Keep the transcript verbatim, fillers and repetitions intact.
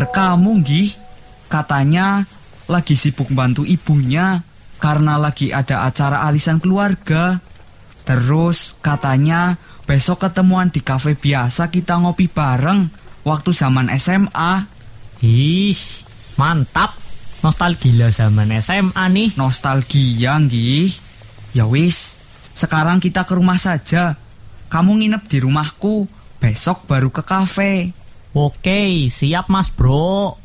kabar kamu, Gih? Katanya lagi sibuk bantu ibunya karena lagi ada acara arisan keluarga. Terus katanya besok ketemuan di kafe biasa kita ngopi bareng waktu zaman S M A. Ih, mantap. Nostalgia zaman S M A nih. Nostalgia, Gih. Ya wis, sekarang kita ke rumah saja. Kamu nginep di rumahku, besok baru ke kafe. Oke, siap Mas Bro.